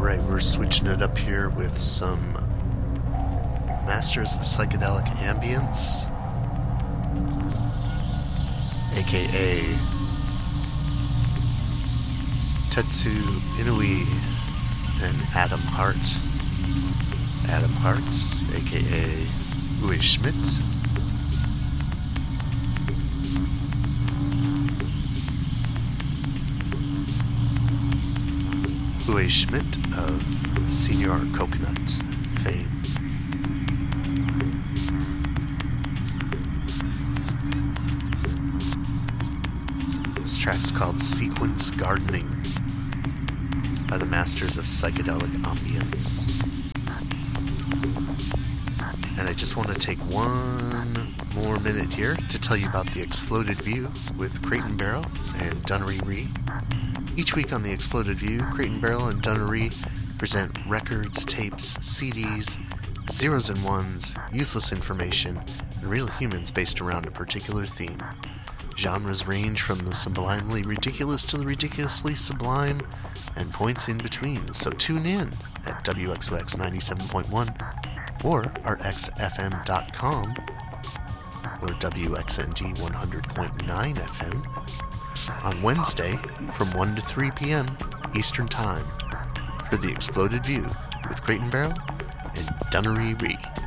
Alright, we're switching it up here with some Masters of Psychedelic Ambience, aka Tetsu Inui and Adam Hart. Adam Hart, aka Uwe Schmidt. Uwe Schmidt of Senior Coconut fame. This track is called Sequence Gardening by the Masters of Psychedelic Ambience. And I just want to take one more minute here to tell you about the Exploded View with Crate and Barrel and Dunnery Ree. Each week on the Exploded View, Crate and Barrel and Dunnery present records, tapes, CDs, zeros and ones, useless information, and real humans based around a particular theme. Genres range from the sublimely ridiculous to the ridiculously sublime, and points in between, so tune in at WXOX 97.1 or rxfm.com or WXND 100.9 FM on Wednesday from 1 to 3 p.m. Eastern Time for the Exploded View with Crate and Barrel and Dunnery Ree.